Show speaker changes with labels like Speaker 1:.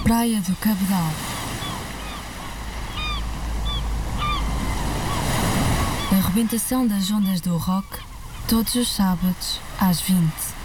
Speaker 1: Praia do Cabedal. A arrebentação das ondas do rock, todos os sábados às 20.